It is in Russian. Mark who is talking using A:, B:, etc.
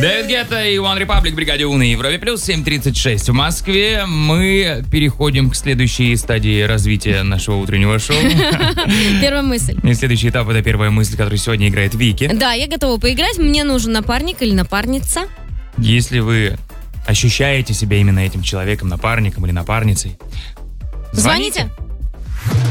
A: Дэвид Гетта и One Republic в бригаде У на Европе плюс 7:36 в Москве. Мы переходим к следующей стадии развития нашего утреннего шоу.
B: Первая мысль.
A: И следующий этап — это первая мысль, которую сегодня играет Вики.
B: Да, я готова поиграть. Мне нужен напарник или напарница.
A: Если вы ощущаете себя именно этим человеком, напарником или напарницей, звоните.